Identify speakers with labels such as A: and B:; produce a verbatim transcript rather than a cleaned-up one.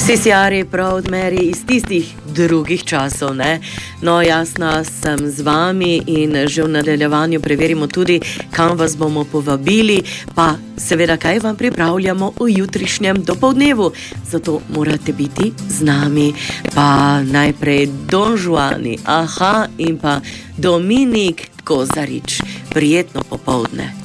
A: Sisjari prav odmeri iz tistih drugih časov, ne? No, jasno, sem z vami in že v nadaljevanju preverimo tudi, kam vas bomo povabili, pa seveda, kaj vam pripravljamo v jutrišnjem dopoldnevu. Zato morate biti z nami. Pa najprej Don Juani, aha, in pa Dominik Kozarič. Prijetno popoldne.